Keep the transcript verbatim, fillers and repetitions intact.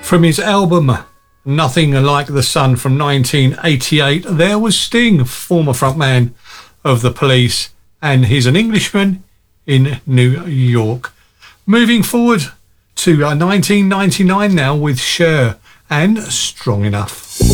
From his album Nothing Like the Sun from nineteen eighty-eight, there was Sting, former frontman of The Police, and he's an Englishman in New York. Moving forward to uh, nineteen ninety-nine now with Cher and Strong Enough.